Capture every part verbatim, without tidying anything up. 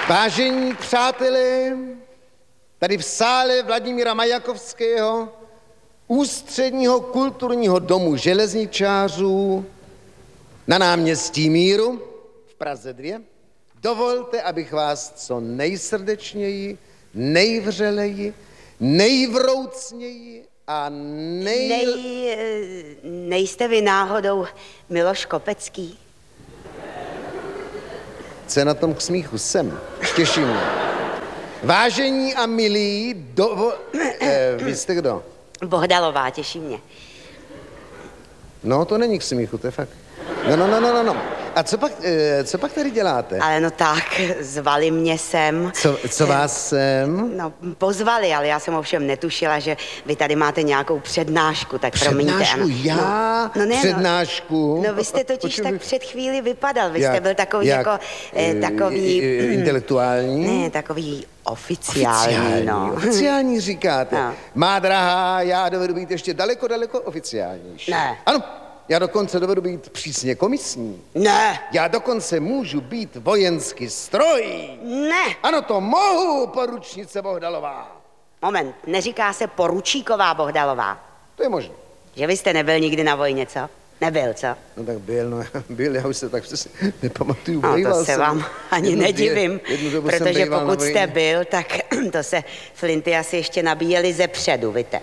Vážení přátelé, tady v sále Vladimíra Majakovského, Ústředního kulturního domu železničářů na náměstí Míru v Praze dvě, dovolte, abych vás co nejsrdečněji, nejvřeleji, nejvroucněji a nej... Nej... Nejste vy náhodou Miloš Kopecký? Co je na tom k smíchu? Jsem. Těší mě. Vážení a milí, dovo... eh, vy jste kdo? Bohdalová, těší mě. No, to není k smíchu, to je fakt. No, no, no, no, no. A co pak, eh, co pak tady děláte? Ale no tak, zvali mě sem. Co, co vás sem? No, pozvali, ale já jsem ovšem netušila, že vy tady máte nějakou přednášku, tak promiňte. Přednášku? Ano. Já? No, no ne, přednášku? No, no vy jste totiž tak před chvíli vypadal, vy jak, jste byl takový jak, jako, eh, takový... Eh, intelektuální? Ne, takový oficiální, oficiální no. Oficiální říkáte. No. Má drahá, já dovedu být ještě daleko, daleko oficiálnější. Ne. Ano, já dokonce dovedu být přísně komisní. Ne. Já dokonce můžu být vojensky strojí. Ne. Ano, to mohu, poručnice Bohdalová. Moment, neříká se poručíková Bohdalová. To je možné. Že vy jste nebyl nikdy na vojně, co? Nebyl, co? No tak byl, no byl, já už se tak přesně nepamatuju. No Bejval to se jsem. vám ani jednu, nedivím, dvě, jednu dobu jsem protože bejval na pokud vojně. jste byl, tak to se flinty asi ještě nabíjely ze předu, víte.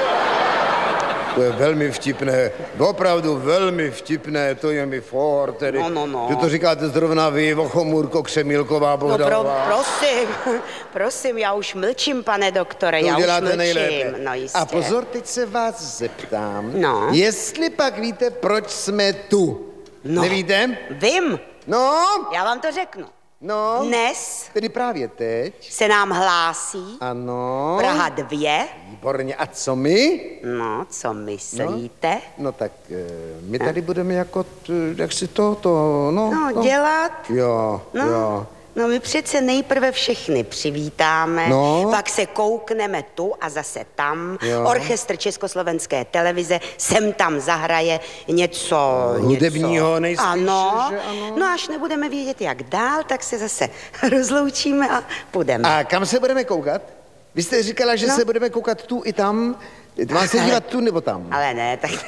To je velmi vtipné, opravdu velmi vtipné, to je mi for, tedy, No, no, no. že to říkáte zrovna vy, Vochomůrko Křemílková No pro, Bohdalová. prosím, prosím, já už mlčím, pane doktore, To já už děláte mlčím. nejlépe. No jistě. A pozor, teď se vás zeptám, No. jestli pak víte, proč jsme tu. No. Nevíte? Vím, No, já vám to řeknu. no. Dnes Tedy právě teď. se nám hlásí Ano. Praha dvě. Výborně. A co my? No, co myslíte? No tak e, my tady budeme jako, t, jak si to, to, no. No, no. dělat. Jo, No, jo. no my přece nejprve všechny přivítáme, No. pak se koukneme tu a zase tam. Jo. Orchestr Československé televize sem tam zahraje něco... Hudebního něco. nejspíše, ano. že ano? No až nebudeme vědět, jak dál, tak se zase rozloučíme a půjdeme. A kam se budeme koukat? Vy jste říkala, že No. se budeme koukat tu i tam. Má se dívat tu nebo tam? Ale ne, tak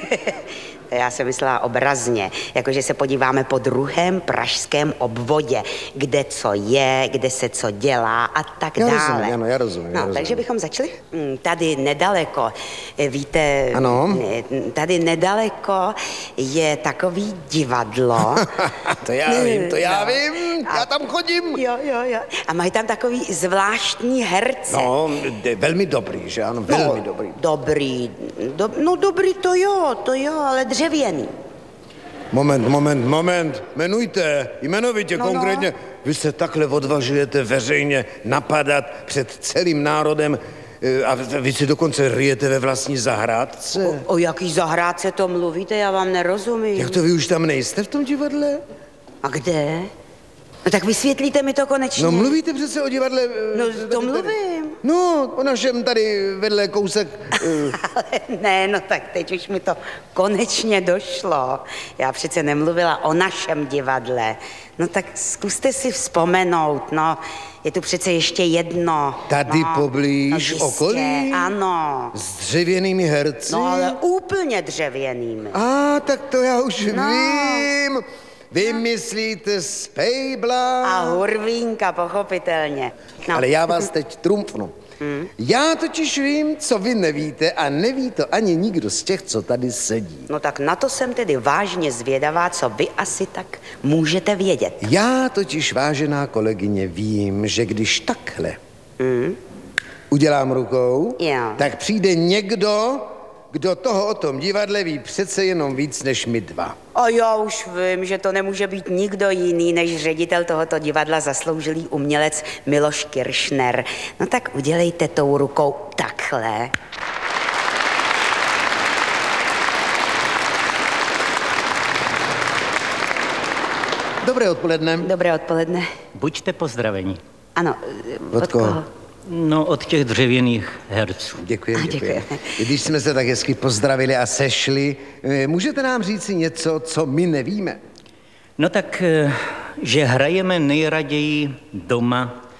já jsem myslela obrazně, jakože se podíváme po druhém pražském obvodě, kde co je, kde se co dělá a tak Já dále. rozumím, ano, já rozumím, No, já rozumím. takže bychom začali? Mm, Tady nedaleko, eh, víte, Ano. eh, tady nedaleko je takový divadlo. To já vím, to já No. vím, A- já tam chodím. Jo, jo, jo. A mají tam takový zvláštní herce. No, de- velmi dobrý, že ano, velmi No, dobrý. Dobrý, do, no dobrý to jo, to jo, ale dřevěný. Moment, moment, moment, jmenujte, jmenovitě, No, no. konkrétně. Vy se takhle odvažujete veřejně napadat před celým národem eh, a vy si dokonce ryjete ve vlastní zahrádce. O, o jaký zahrádce to mluvíte, já vám nerozumím. Jak to vy už tam nejste v tom divadle? A kde? No tak vysvětlíte mi to konečně. No mluvíte přece o divadle... eh, No, tady- to tady. mluvím. No, o našem tady vedle kousek... eh, Ale ne, no tak teď už mi to konečně došlo. Já přece nemluvila o našem divadle. No tak zkuste si vzpomenout, no. Je tu přece ještě jedno. Tady no, poblíž, no, jistě, okolí? Ano. s dřevěnými herci? No ale úplně dřevěnými. A, tak to já už No. vím. Vy myslíte Spejbla? A Hurvínka, pochopitelně. No. Ale já vás teď trumfnu. Hmm. Já totiž vím, co vy nevíte a neví to ani nikdo z těch, co tady sedí. No tak na to jsem tedy vážně zvědavá, co vy asi tak můžete vědět. Já totiž, vážená kolegyně, vím, že když takhle Mm. udělám rukou, Jo. tak přijde někdo, kdo toho o tom divadle ví přece jenom víc než my dva. A já už vím, že to nemůže být nikdo jiný než ředitel tohoto divadla, zasloužilý umělec Miloš Kiršner. No tak udělejte tou rukou takhle. Dobré odpoledne. Dobré odpoledne. Buďte pozdraveni. Ano, Od koho? No, od těch dřevěných herců. Děkuji, A, děkuji. děkuji. Když jsme se tak hezky pozdravili a sešli, eh, můžete nám říci něco, co my nevíme? No tak, eh, že hrajeme nejraději doma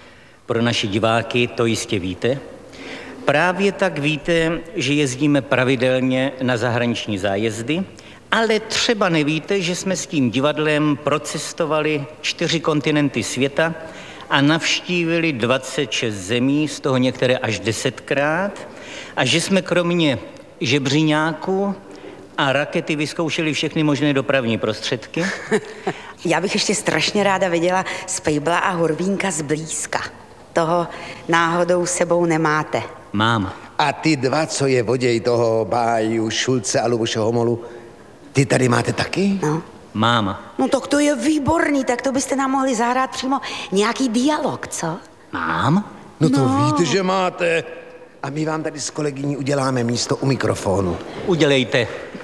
Pro naše diváky to jistě víte. Právě tak víte, že jezdíme pravidelně na zahraniční zájezdy, ale třeba nevíte, že jsme s tím divadlem procestovali čtyři kontinenty světa a navštívili dvacet šest zemí, z toho některé až desetkrát, a že jsme kromě žebříňáků a rakety vyzkoušeli všechny možné dopravní prostředky. Já bych ještě strašně ráda viděla Spejbla a Horvínka zblízka. Toho náhodou sebou nemáte. Mám. A ty dva, co je voděj toho Báju, Šulce a Luboše Homolu, ty tady máte taky? No. Mám. No tak to je výborný, tak to byste nám mohli zahrát přímo nějaký dialog, co? Mám? No to no. Víte, že máte. A my vám tady s kolegyní uděláme místo u mikrofonu. Udělejte.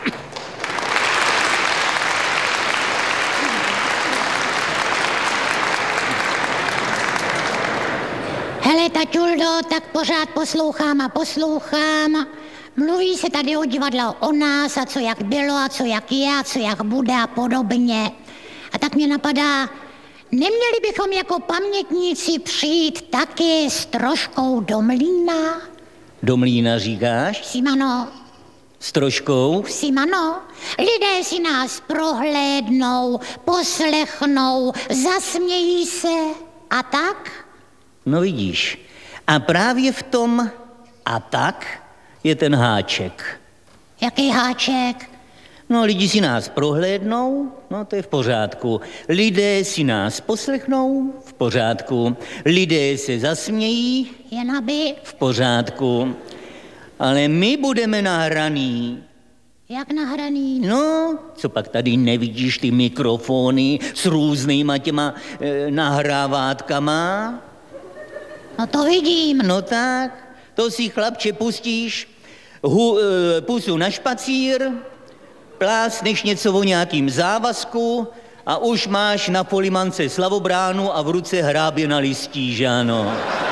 Hele, taťuldo, tak pořád poslouchám a poslouchám. Mluví se tady o divadle o nás a co jak bylo a co jak je a co jak bude a podobně. A tak mě napadá, neměli bychom jako pamětníci přijít taky s troškou do mlýna? Do mlýna říkáš? Simano. S troškou? Simano. Lidé si nás prohlédnou, poslechnou, zasmějí se a tak? No vidíš. A právě v tom a tak je ten háček. Jaký háček? No, lidi si nás prohlédnou, no to je v pořádku. Lidé si nás poslechnou, v pořádku. Lidé se zasmějí, jen aby. v pořádku. Ale my budeme nahraný. Jak nahraný? No, co pak tady nevidíš ty mikrofony s různýma těma e, nahrávátkama? No to vidím. No tak, to si, chlapče, pustíš hu, e, pusu na špacír, plásneš něco o nějakým závazku a už máš na polimance slavobránu a v ruce hrábě na listí, že ano?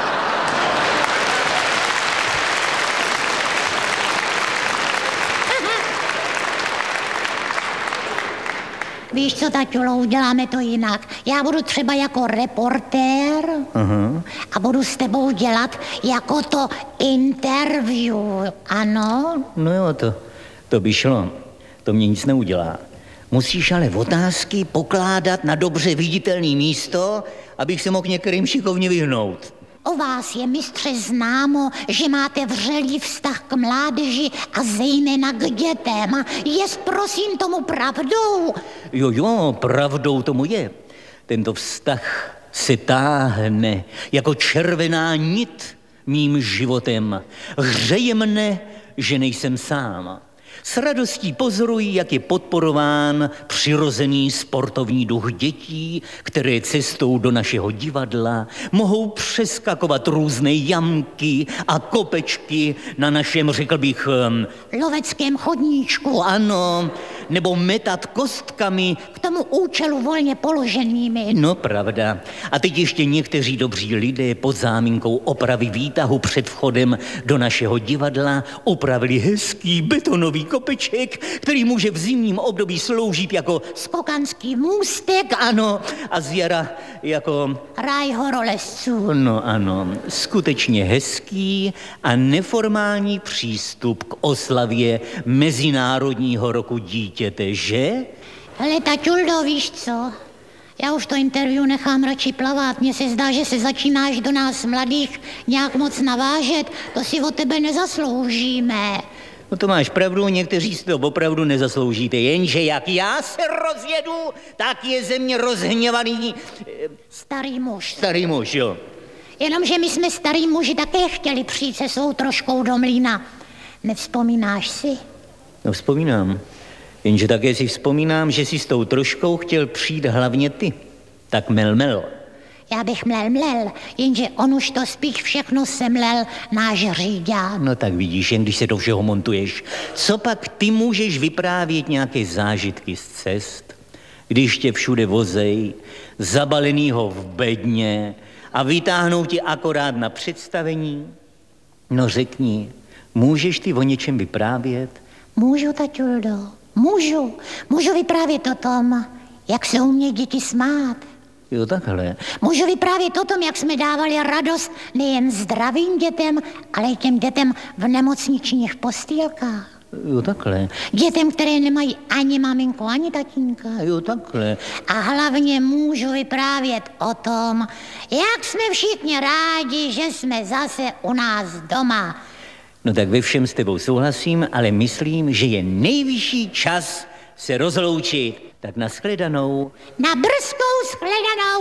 Víš co, taťulo, uděláme to jinak. Já budu třeba jako reportér uh-huh. a budu s tebou dělat jako to interview, ano? No jo, to, to by šlo. To mě nic neudělá. Musíš ale otázky pokládat na dobře viditelné místo, abych se mohl některým šikovně vyhnout. O vás je, mistře, známo, že máte vřelý vztah k mládeži a zejména k dětem. Jest prosím tomu pravdou? Jo, jo, pravdou tomu je. Tento vztah se táhne jako červená nit mým životem. Hřeje mne, že nejsem sám. S radostí pozoruji, jak je podporován přirozený sportovní duch dětí, které cestou do našeho divadla mohou přeskakovat různé jamky a kopečky na našem, řekl bych... loveckém chodníčku. Ano, nebo metat kostkami. K tomu účelu volně položenými. No, pravda. A teď ještě někteří dobří lidé pod záminkou opravy výtahu před vchodem do našeho divadla upravili hezký betonový kopeček, který může v zimním období sloužit jako skokanský můstek. Ano, a z jara jako ráj horolezců. No ano, skutečně hezký a neformální přístup k oslavě Mezinárodního roku dítěte, že? Hele, taťuldo, víš co? Já už to interview nechám radši plavat. Mně se zdá, že se začínáš do nás mladých nějak moc navážet. To si od tebe nezasloužíme. No to máš pravdu, někteří si to opravdu nezasloužíte, jenže jak já se rozjedu, tak je ze mě rozhněvaný... Starý muž. Starý muž, jo. Jenomže my jsme starý muži také chtěli přijít se svou troškou do mlýna. Nevzpomínáš si? No vzpomínám. Jenže také si vzpomínám, že si s tou troškou chtěl přijít hlavně ty. Tak mel, mel. Já bych mlel, mlel, jenže on už to spíš všechno semlel náš říďák. No tak vidíš, jen když se do všeho montuješ. Co pak ty můžeš vyprávět nějaké zážitky z cest, když tě všude vozej, zabalenýho v bedně a vytáhnou ti akorát na představení? No řekni, můžeš ty o něčem vyprávět? Můžu, taťuldo, můžu. Můžu vyprávět o tom, jak se umějí děti smát. Jo, takhle. Můžu vyprávět o tom, jak jsme dávali radost nejen zdravým dětem, ale i těm dětem v nemocničních postýlkách. Jo, takhle. Dětem, které nemají ani maminku, ani tatínka. Jo, takhle. A hlavně můžu vyprávět o tom, jak jsme všichni rádi, že jsme zase u nás doma. No tak ve všem s tebou souhlasím, ale myslím, že je nejvyšší čas se rozloučit. Tak nashledanou. Na brzkou shledanou.